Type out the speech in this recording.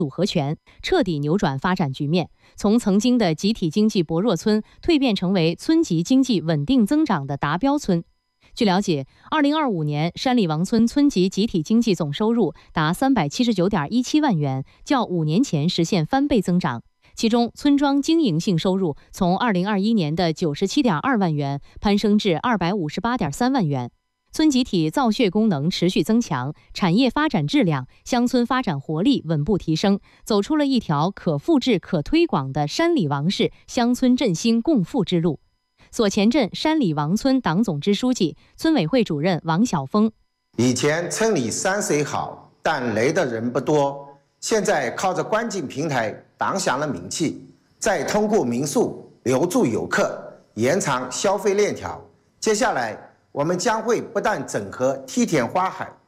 组合拳，彻底扭转发展局面，从曾经的集体经济薄弱村蜕变成为村级经济稳定增长的达标村。据了解，2025年山里王村村级集体经济总收入达379.17万元，较5年前实现翻倍增长。其中，村庄经营性收入从2021年的97.2万元攀升至258.3万元。村集体造血功能持续增强，产业发展质量、乡村发展活力稳步提升，走出了一条可复制、可推广的山里王式乡村振兴共富之路。所前镇山里王村党总支书记、村委会主任王晓峰： 以前村里山水好，但来的人不多，现在靠着关景平台打响了名气，再通过民宿留住游客，延长消费链条。接下来我们将会不但整合梯田花海